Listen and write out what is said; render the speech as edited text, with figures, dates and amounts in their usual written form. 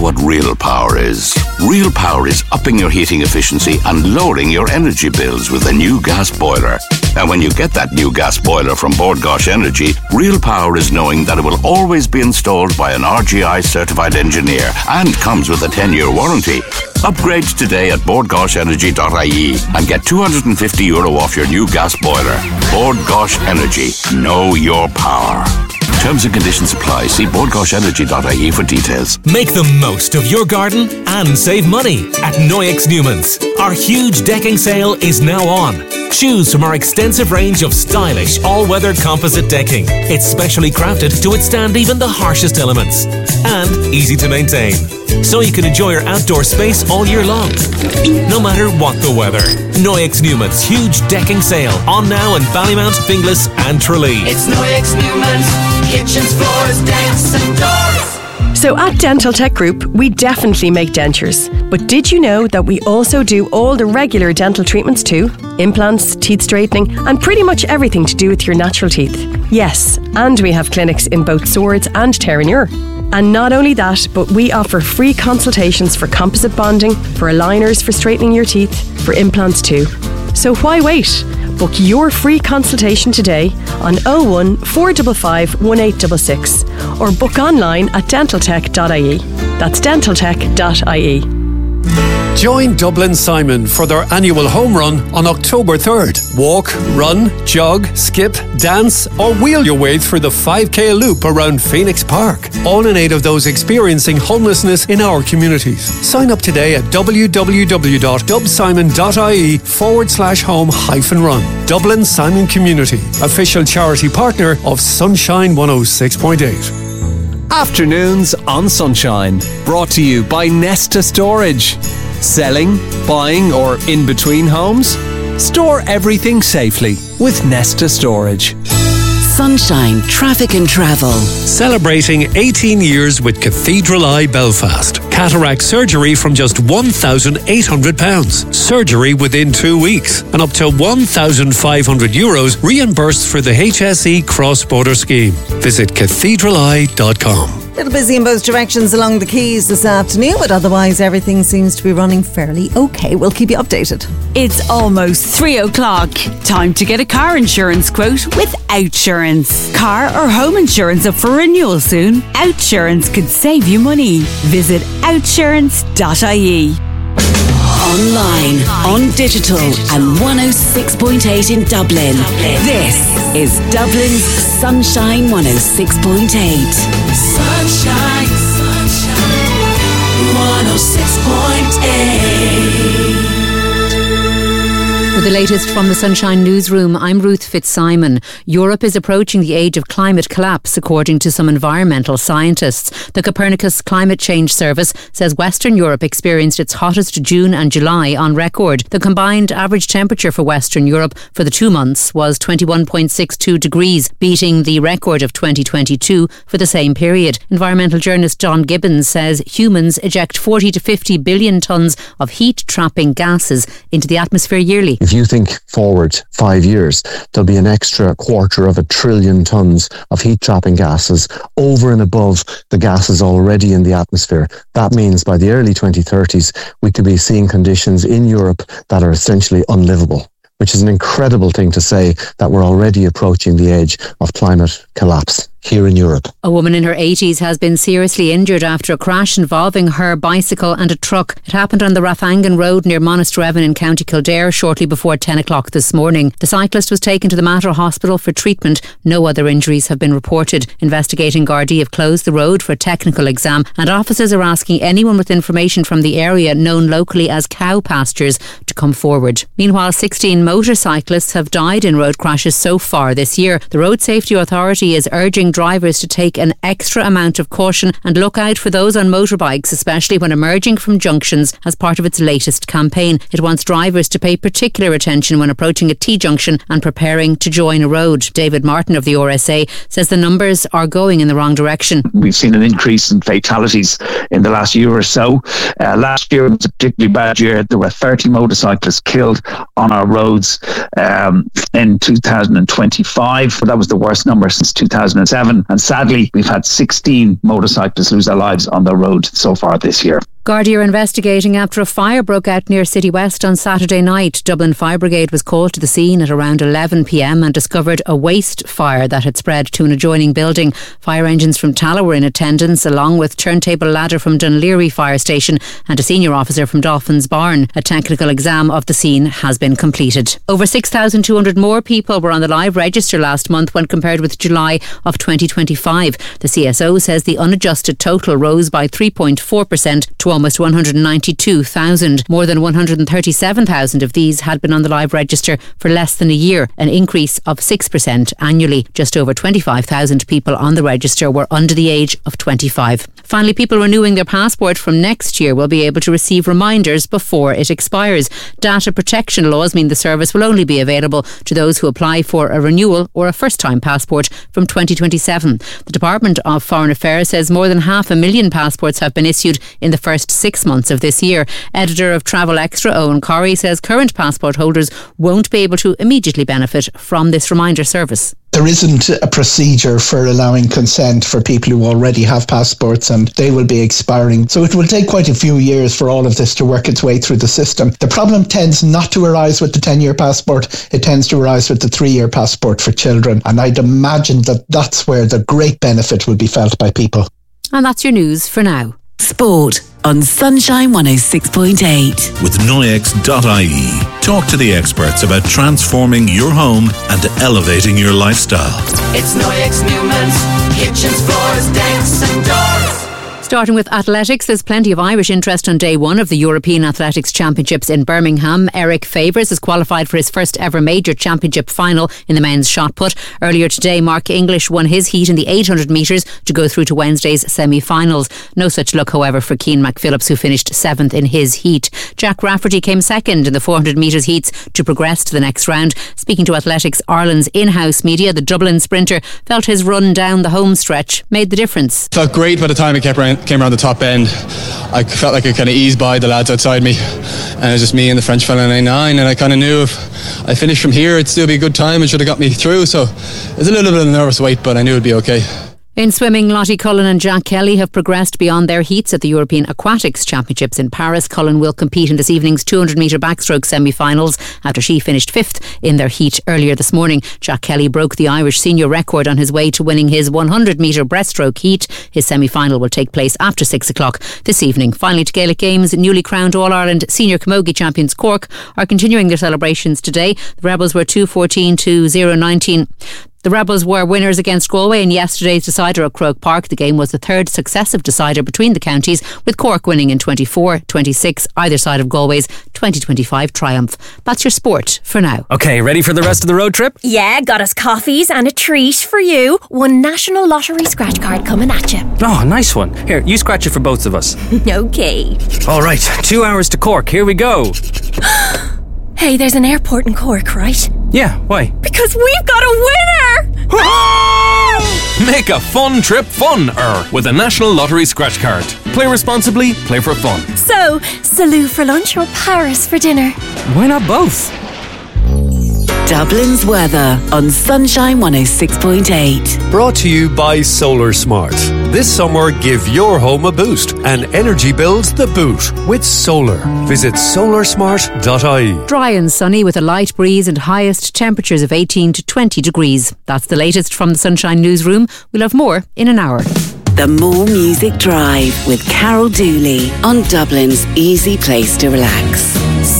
what real power is? Real power is upping your heating efficiency and lowering your energy bills with a new gas boiler. And when you get that new gas boiler from Bord Gáis Energy, real power is knowing that it will always be installed by an RGI certified engineer and comes with a 10-year warranty. Upgrade today at bordgaisenergy.ie and get €250 off your new gas boiler. Bord Gáis Energy. Know your power. Terms and conditions apply. See bordgaisenergy.ie for details. Make the most of your garden and save money at Noyex Newman's. Our huge decking sale is now on. Choose from our extensive range of stylish all-weather composite decking. It's specially crafted to withstand even the harshest elements. And easy to maintain. So you can enjoy your outdoor space all year long, no matter what the weather. Noyex Newman's huge decking sale on now in Ballymount, Finglas and Tralee. It's Noyex Newman's. Kitchens, floors, decks and doors. So at Dental Tech Group, we definitely make dentures. But did you know that we also do all the regular dental treatments too? Implants, teeth straightening, and pretty much everything to do with your natural teeth. Yes, and we have clinics in both Swords and Terenure. And not only that, but we offer free consultations for composite bonding, for aligners for straightening your teeth, for implants too. So why wait? Book your free consultation today on 01 455 1866 or book online at dentaltech.ie. That's dentaltech.ie. Join Dublin Simon for their annual home run on October 3rd. Walk, run, jog, skip, dance or wheel your way through the 5K loop around Phoenix Park. All in aid of those experiencing homelessness in our communities. Sign up today at www.dubsimon.ie/home-run. Dublin Simon Community, official charity partner of Sunshine 106.8. Afternoons on Sunshine, brought to you by Nesta Storage. Selling, buying or in between homes? Store everything safely with Nesta Storage. Sunshine Traffic and Travel. Celebrating 18 years with Cathedral Eye Belfast. Cataract surgery from just £1,800. Surgery within 2 weeks. And up to €1,500 reimbursed for the HSE cross-border scheme. Visit cathedraleye.com. A little busy in both directions along the quays this afternoon, but otherwise everything seems to be running fairly okay. We'll keep you updated. It's almost 3 o'clock. Time to get a car insurance quote with Outsurance. Car or home insurance up for renewal soon? Outsurance could save you money. Visit outsurance.ie. Online, on digital and 106.8 in Dublin. This is Dublin's Sunshine 106.8. Sunshine, sunshine, 106.8. With the latest from the Sunshine Newsroom, I'm Ruth Fitzsimon. Europe is approaching the age of climate collapse, according to some environmental scientists. The Copernicus Climate Change Service says Western Europe experienced its hottest June and July on record. The combined average temperature for Western Europe for the 2 months was 21.62 degrees, beating the record of 2022 for the same period. Environmental journalist John Gibbons says humans eject 40 to 50 billion tonnes of heat-trapping gases into the atmosphere yearly. If you think forward 5 years, there'll be an extra 250 billion tonnes of heat-trapping gases over and above the gases already in the atmosphere. That means by the early 2030s, we could be seeing conditions in Europe that are essentially unlivable, which is an incredible thing to say, that we're already approaching the edge of climate collapse here in Europe. A woman in her 80s has been seriously injured after a crash involving her bicycle and a truck. It happened on the Rathangan Road near Monasterevin in County Kildare shortly before 10 o'clock this morning. The cyclist was taken to the Mater Hospital for treatment. No other injuries have been reported. Investigating Gardaí have closed the road for a technical exam, and officers are asking anyone with information from the area known locally as cow pastures to come forward. Meanwhile, 16 motorcyclists have died in road crashes so far this year. The Road Safety Authority is urging drivers to take an extra amount of caution and look out for those on motorbikes, especially when emerging from junctions, as part of its latest campaign. It wants drivers to pay particular attention when approaching a T-junction and preparing to join a road. David Martin of the RSA says the numbers are going in the wrong direction. We've seen an increase in fatalities in the last year or so. Last year was a particularly bad year. There were 30 motorcyclists killed on our roads in 2025. That was the worst number since 2007. 7. And sadly, we've had 16 motorcyclists lose their lives on the road so far this year. Gardaí are investigating after a fire broke out near City West on Saturday night. Dublin Fire Brigade was called to the scene at around 11 p.m. and discovered a waste fire that had spread to an adjoining building. Fire engines from Tala were in attendance, along with Turntable Ladder from Dunleary Fire Station and a senior officer from Dolphins Barn. A technical exam of the scene has been completed. Over 6,200 more people were on the live register last month when compared with July of 2025. The CSO says the unadjusted total rose by 3.4% to almost 192,000. More than 137,000 of these had been on the live register for less than a year, an increase of 6% annually. Just over 25,000 people on the register were under the age of 25. Finally, people renewing their passport from next year will be able to receive reminders before it expires. Data protection laws mean the service will only be available to those who apply for a renewal or a first-time passport from 2027. The Department of Foreign Affairs says more than 500,000 passports have been issued in the first 6 months of this year. Editor of Travel Extra, Owen Corrie, says current passport holders won't be able to immediately benefit from this reminder service. There isn't a procedure for allowing consent for people who already have passports, and they will be expiring. So it will take quite a few years for all of this to work its way through the system. The problem tends not to arise with the 10-year passport. It tends to arise with the 3-year passport for children. And I'd imagine that that's where the great benefit will be felt by people. And that's your news for now. Sport on Sunshine 106.8. With Noyex.ie. Talk to the experts about transforming your home and elevating your lifestyle. It's Noyex Newman's kitchens, floors, decks and doors. Starting with athletics, there's plenty of Irish interest on day one of the European Athletics Championships in Birmingham. Eric Favours has qualified for his first ever major championship final in the men's shot put. Earlier today, Mark English won his heat in the 800 metres to go through to Wednesday's semi-finals. No such luck, however, for Cian McPhillips, who finished 7th in his heat. Jack Rafferty came second in the 400 metres heats to progress to the next round. Speaking to Athletics Ireland's in-house media, the Dublin sprinter felt his run down the home stretch made the difference. Felt great by the time it came around the top end. I felt like I kind of eased by the lads outside me, and it was just me and the French fella in A9, and I kind of knew if I finished from here it'd still be a good time and should have got me through, so it was a little bit of a nervous wait, but I knew it'd be okay. In swimming, Lottie Cullen and Jack Kelly have progressed beyond their heats at the European Aquatics Championships in Paris. Cullen will compete in this evening's 200 metre backstroke semi-finals after she finished 5th in their heat earlier this morning. Jack Kelly broke the Irish senior record on his way to winning his 100 metre breaststroke heat. His semi-final will take place after 6 o'clock this evening. Finally, to Gaelic Games, newly crowned All-Ireland Senior Camogie champions Cork are continuing their celebrations today. The Rebels were 2-14 to 0-19. The Rebels were winners against Galway in yesterday's decider at Croke Park. The game was the third successive decider between the counties, with Cork winning in 24-26, either side of Galway's 2025 triumph. That's your sport for now. Okay, ready for the rest of the road trip? Yeah, got us coffees and a treat for you. One National Lottery scratch card coming at you. Oh, nice one. Here, you scratch it for both of us. Okay. All right, 2 hours to Cork. Here we go. Hey, there's an airport in Cork, right? Yeah, why? Because we've got a winner! Make a fun trip fun-er with a National Lottery scratch card. Play responsibly, play for fun. So, Salou for lunch or Paris for dinner? Why not both? Dublin's weather on Sunshine 106.8. Brought to you by Solar Smart. This summer, give your home a boost and energy bills the boot with solar. Visit solarsmart.ie. Dry and sunny with a light breeze and highest temperatures of 18 to 20 degrees. That's the latest from the Sunshine Newsroom. We'll have more in an hour. The More Music Drive with Carol Dooley on Dublin's easy place to relax.